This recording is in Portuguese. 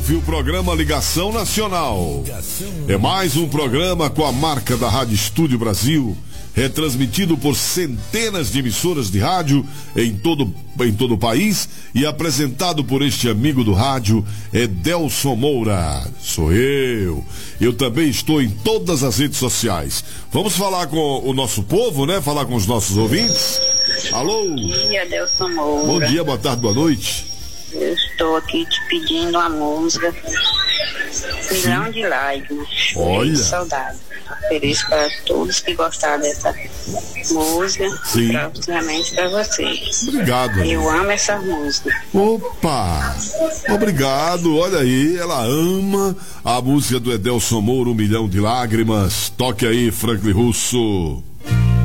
ouve o programa Ligação Nacional. É mais um programa com a marca da Rádio Estúdio Brasil, retransmitido por centenas de emissoras de rádio em todo o país e apresentado por este amigo do rádio, Edelson Moura. Sou eu. Eu também estou em todas as redes sociais. Vamos falar com o nosso povo, né? Falar com os nossos ouvintes. Alô? Bom dia, Edelson Moura. Bom dia, boa tarde, boa noite. Eu estou aqui te pedindo uma música. Milhão de Lágrimas. Olha. Saudade. Ofereço para todos que gostaram dessa música. Sim. Praticamente para você. Obrigado. Eu amo essa música. Opa! Obrigado, olha aí, ela ama a música do Edelson Moura, 1 Milhão de Lágrimas. Toque aí, Franklin Russo.